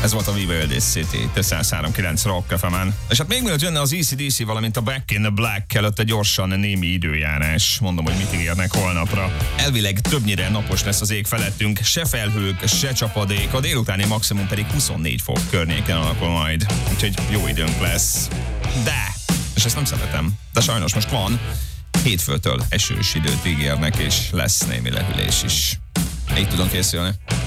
Ez volt a We Build This City, 103.9 Rock FM-en. És hát még mielőtt jönne az AC/DC, valamint a Back in the Black, előtte gyorsan némi időjárás. Mondom, hogy mit ígérnek holnapra. Elvileg többnyire napos lesz az ég felettünk, se felhők, se csapadék, a délutáni maximum pedig 24 fok környéken alakul majd. Úgyhogy jó időnk lesz. De, és ezt nem szeretem, de sajnos most van, hétfőtől esős időt ígérnek, és lesz némi lehűlés is. Így tudom készülni.